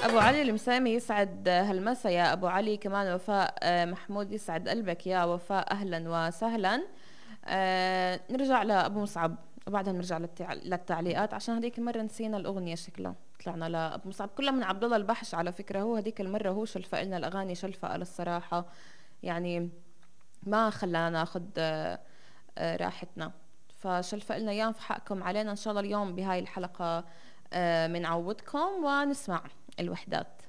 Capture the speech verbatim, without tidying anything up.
ابو علي المسامي يسعد هالمسا يا ابو علي. كمان وفاء آه، محمود يسعد قلبك يا وفاء، اهلا وسهلا. آه نرجع لابو مصعب وبعدها نرجع للتع... للتعليقات، عشان هذيك المره نسينا الاغنيه شكلها. طلعنا لابو مصعب كلها من عبد الله البحش على فكره. هو هذيك المره هو شلفق لنا الاغاني شلفقه للصراحه، يعني ما خلانا ناخذ آه آه راحتنا، فشلفق لنا اياه. في حقكم علينا ان شاء الله اليوم بهاي الحلقه آه بنعوضكم ونسمع الوحدات.